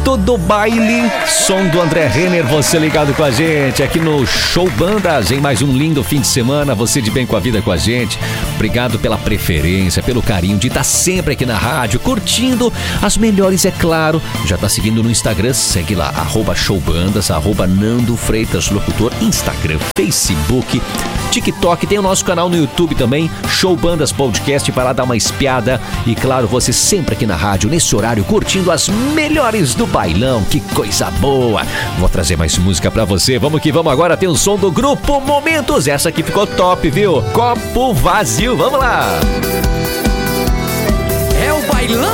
Momento do baile, som do André Renner, você ligado com a gente aqui no Show Bandas, em mais um lindo fim de semana, você de bem com a vida com a gente. Obrigado pela preferência, pelo carinho de estar sempre aqui na rádio, curtindo as melhores, é claro. Já tá seguindo no Instagram, segue lá, @showbandas, @Nando Freitas Locutor, Instagram, Facebook, TikTok, tem o nosso canal no YouTube também, Show Bandas Podcast, para lá dar uma espiada. E claro, você sempre aqui na rádio, nesse horário, curtindo as melhores do bailão, que coisa boa. Vou trazer mais música pra você, vamos que vamos agora, tem o som do Grupo Momentos, essa aqui ficou top, viu? Copo Vazio, vamos lá. É o bailão.